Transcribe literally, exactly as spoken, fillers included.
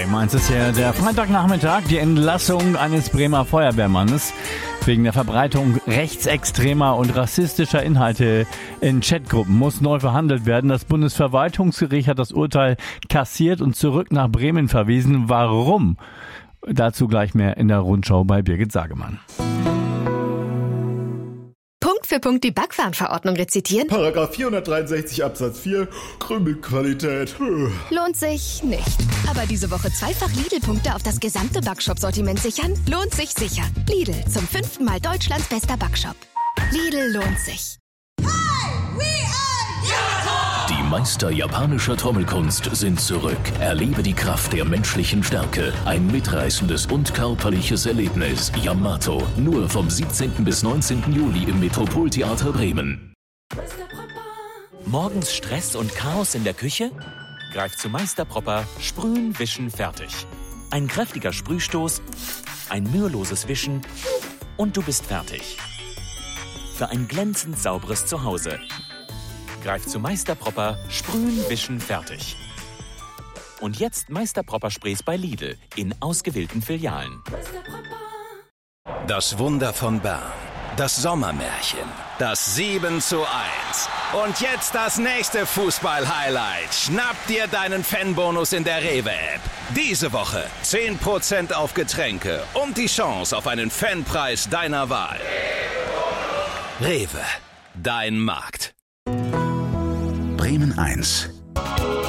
Meins ist ja der Freitagnachmittag, die Entlassung eines Bremer Feuerwehrmannes wegen der Verbreitung rechtsextremer und rassistischer Inhalte in Chatgruppen muss neu verhandelt werden. Das Bundesverwaltungsgericht hat das Urteil kassiert und zurück nach Bremen verwiesen. Warum? Dazu gleich mehr in der Rundschau bei Birgit Sagemann. Punkt für Punkt die Backwarenverordnung rezitieren? Paragraph vierhundertdreiundsechzig Absatz vier, Krümelqualität. Lohnt sich nicht. Aber diese Woche zweifach Lidl-Punkte auf das gesamte Backshop-Sortiment sichern? Lohnt sich sicher. Lidl, zum fünften Mal Deutschlands bester Backshop. Lidl lohnt sich. Die Meister japanischer Trommelkunst sind zurück. Erlebe die Kraft der menschlichen Stärke. Ein mitreißendes und körperliches Erlebnis. Yamato. Nur vom siebzehnten bis neunzehnten Juli im Metropoltheater Bremen. Morgens Stress und Chaos in der Küche? Greif zu Meister Propper, sprühen, wischen, fertig. Ein kräftiger Sprühstoß, ein müheloses Wischen und du bist fertig. Für ein glänzend sauberes Zuhause. Greif zu Meister Propper, sprühen, wischen, fertig. Und jetzt Meister Propper Sprays bei Lidl in ausgewählten Filialen. Das Wunder von Bern. Das Sommermärchen. Das sieben zu eins. Und jetzt das nächste Fußball-Highlight. Schnapp dir deinen Fanbonus in der Rewe-App. Diese Woche zehn Prozent auf Getränke und die Chance auf einen Fanpreis deiner Wahl. Rewe, dein Markt. Bremen eins.